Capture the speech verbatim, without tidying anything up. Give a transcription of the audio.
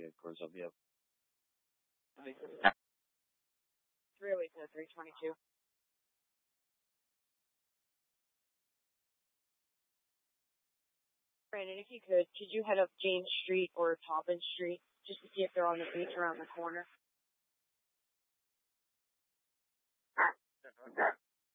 of course, I'll be up. three oh eight to three twenty-two. Brandon, if you could, could you head up James Street or Toppin Street just to see if they're on the beach around the corner?